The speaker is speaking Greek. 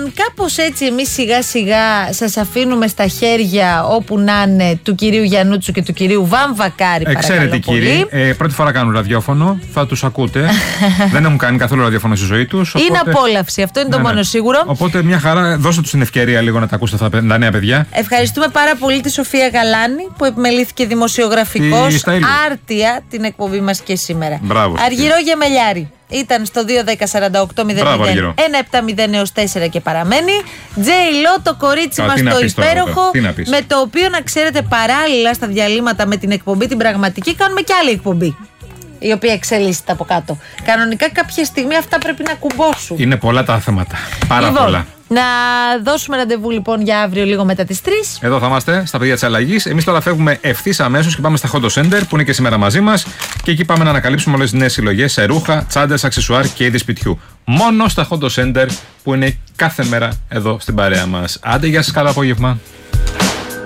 Κάπως έτσι εμείς σιγά σιγά σας αφήνουμε στα χέρια όπου να είναι του κυρίου Γιαννούτσου και του κυρίου Βαμβακάρη. Ξέρετε κύριοι, πρώτη φορά κάνουν ραδιόφωνο, θα τους ακούτε. Δεν έχουν κάνει καθόλου ραδιόφωνο στη ζωή τους. Οπότε... Είναι απόλαυση, αυτό είναι το μόνο σίγουρο. Οπότε μια χαρά, δώστε τους την ευκαιρία λίγο να τα ακούσετε αυτά τα νέα παιδιά. Ευχαριστούμε πάρα πολύ τη Σοφία Γαλάνη που επιμελήθηκε δημοσιογραφικός άρτια την εκπομπή μας και σήμερα. Μπράβο. Αργυρό Γεμελιάρη. Ήταν στο 2-10-48-00-1-7-0 έως 4 και παραμένει. J-Lo, το κορίτσι μας το υπέροχο, με το οποίο να ξέρετε παράλληλα στα διαλύματα με την εκπομπή την πραγματική κάνουμε και άλλη εκπομπή, η οποία εξελίσσεται από κάτω. Κανονικά κάποια στιγμή αυτά πρέπει να κουμπώσουν. Είναι πολλά τα θέματα. Πάρα πολλά. Να δώσουμε ραντεβού λοιπόν για αύριο λίγο μετά τις 3. Εδώ θα είμαστε στα παιδιά της αλλαγής. Εμείς τώρα φεύγουμε ευθύς αμέσως και πάμε στα Hondo Center που είναι και σήμερα μαζί μας. Και εκεί πάμε να ανακαλύψουμε όλες τις νέες συλλογές σε ρούχα, τσάντες, αξεσουάρ και είδη σπιτιού. Μόνο στα Hondo Center που είναι κάθε μέρα εδώ στην παρέα μας. Άντε, γεια σας, καλό απόγευμα.